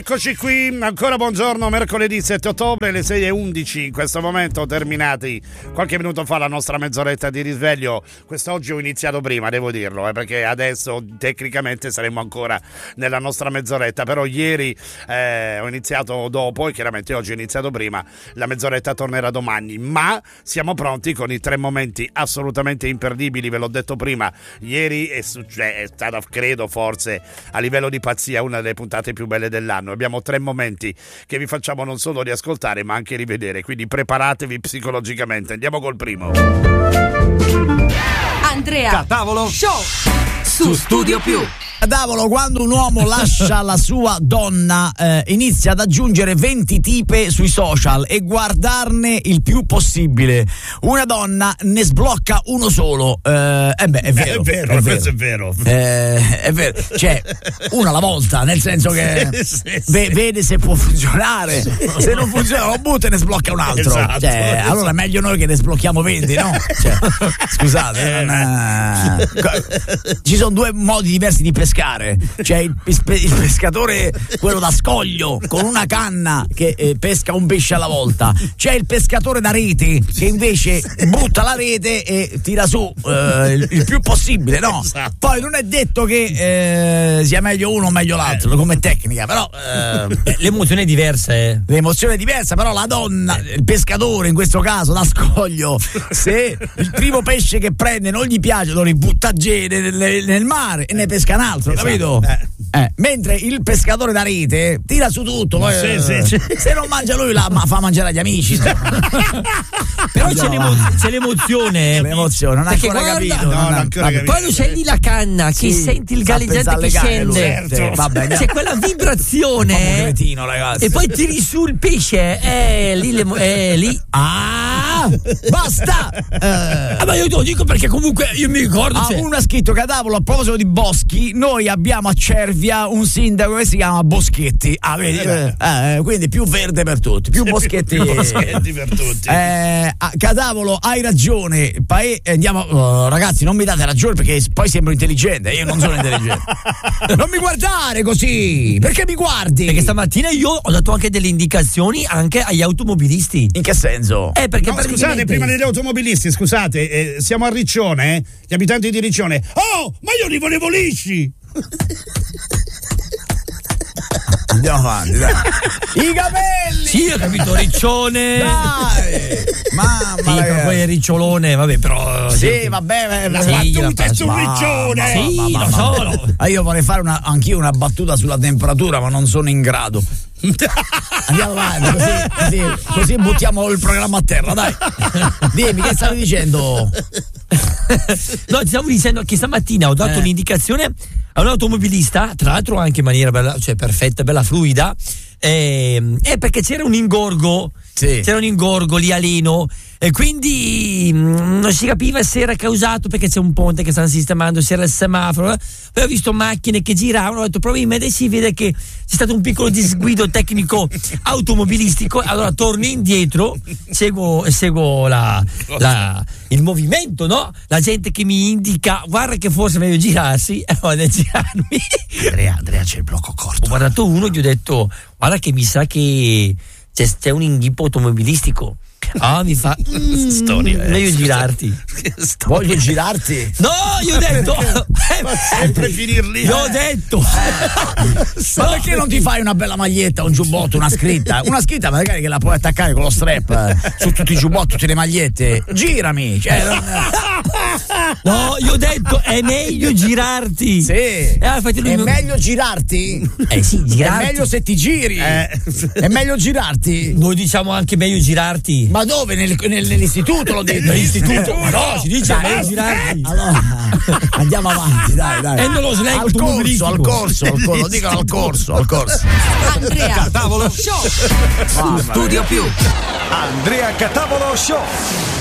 Eccoci qui, ancora buongiorno, mercoledì 7 ottobre, le 6:11 in questo momento, terminati qualche minuto fa la nostra mezz'oretta di risveglio. Quest'oggi ho iniziato prima, devo dirlo, perché adesso tecnicamente saremmo ancora nella nostra mezz'oretta, però ieri ho iniziato dopo e chiaramente oggi ho iniziato prima, la mezz'oretta tornerà domani, ma siamo pronti con i 3 momenti assolutamente imperdibili, ve l'ho detto prima, ieri è stata, credo forse a livello di pazzia, una delle puntate più belle dell'anno. Abbiamo 3 momenti che vi facciamo non solo riascoltare ma anche rivedere, quindi preparatevi psicologicamente. Andiamo col primo. Andrea Catavolo Show su Studio Più. Catavolo, quando un uomo lascia la sua donna, inizia ad aggiungere 20 tipe sui social e guardarne il più possibile. Una donna ne sblocca uno solo. È vero. Questo è vero. È vero. Cioè, una alla volta, nel senso che vede se può funzionare. Se non funziona, lo butta e ne sblocca un altro. Esatto, Cioè, allora è meglio noi che ne sblocchiamo 20, no? Cioè, scusate, ci sono 2 modi diversi di pescare. C'è il pescatore, quello da scoglio, con una canna che pesca un pesce alla volta. C'è il pescatore da rete che invece butta la rete e tira su il più possibile, no? Esatto. Poi non è detto che sia meglio uno o meglio l'altro come tecnica, però L'emozione è diversa, l'emozione è diversa, però la donna, il pescatore in questo caso da scoglio, se il primo pesce che prende non gli piace lo ributta nel mare e ne pesca un altro, capito? Mentre il pescatore da rete tira su tutto, poi, se non mangia lui fa mangiare agli amici. Però c'è l'emozione. L'emozione, non ha Perché ancora guarda, capito. capito. Quando c'è lì la canna che senti il galleggiante che scende, Certo. Vabbè, c'è quella vibrazione, un cretino, ragazzi. e poi tiri su il pesce, lì. Basta! Ma io te lo dico perché comunque io mi ricordo. Uno ha scritto: Catavolo, a proposito di boschi, noi abbiamo a Cervia un sindaco che si chiama Boschetti. Vedi? Quindi più verde per tutti, più Boschetti. Boschetti per tutti. Catavolo, hai ragione. Andiamo, ragazzi, non mi date ragione perché poi sembro intelligente. Io non sono intelligente. Non mi guardare così. Perché mi guardi? Perché stamattina io ho dato anche delle indicazioni anche agli automobilisti. In che senso? Perché No, scusate, prima degli automobilisti, scusate, siamo a Riccione, gli abitanti di Riccione. Oh, ma io li volevo lisci! Andiamo avanti, dai. I capelli! Sì, ho capito, Riccione. Dai! Mamma Sì, poi è Ricciolone, vabbè, però. Sì, vabbè, La Sì, battuta è la su Riccione! Sì, lo so. Io vorrei fare anch'io una battuta sulla temperatura, ma non sono in grado. Andiamo avanti, così buttiamo il programma a terra, dai. Dimmi, che stavi dicendo? No, ti stavo dicendo che stamattina ho dato un'indicazione a un automobilista, tra l'altro anche in maniera bella, cioè perfetta, bella fluida, perché c'era un ingorgo. Sì. C'era un ingorgo lì a Leno e quindi non si capiva se era causato perché c'è un ponte che stanno sistemando, se era il semaforo. Poi ho visto macchine che giravano, ho detto probabilmente si vede che c'è stato un piccolo disguido tecnico automobilistico. Allora torno indietro, seguo il movimento, no? La gente che mi indica guarda che forse è meglio girarsi e vado a girarmi. Andrea, c'è il blocco corto. Ho guardato uno e gli ho detto guarda che mi sa che c'è un inghippo automobilistico. Mi fa storia, meglio girarti. Voglio girarti? No, io ho detto Ma sempre finirli. io ho detto Ma perché non ti fai una bella maglietta, un giubbotto, una scritta magari che la puoi attaccare con lo strap su tutti i giubbotti, tutte le magliette? Girami, cioè, no, io ho detto è meglio girarti. sì. Infatti È meglio girarti? sì, girarti. È meglio se ti giri. È meglio girarti? Noi diciamo anche meglio girarti. Ma dove? Nell'istituto lo dico. Nell'istituto? Ma no, si dice meglio girarti. Allora, andiamo avanti, dai. E non lo slang Al corso, lo dicono al corso. Andrea Catavolo Show su Studio Più. Andrea Catavolo Show.